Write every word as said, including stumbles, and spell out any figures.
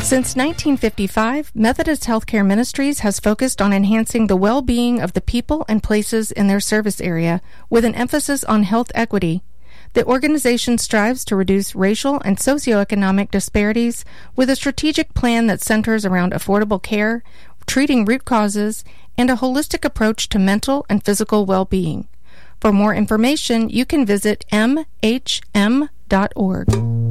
Since nineteen fifty-five, Methodist Healthcare Ministries has focused on enhancing the well-being of the people and places in their service area, with an emphasis on health equity. The organization strives to reduce racial and socioeconomic disparities with a strategic plan that centers around affordable care, treating root causes, and a holistic approach to mental and physical well-being. For more information, you can visit m h m dot org.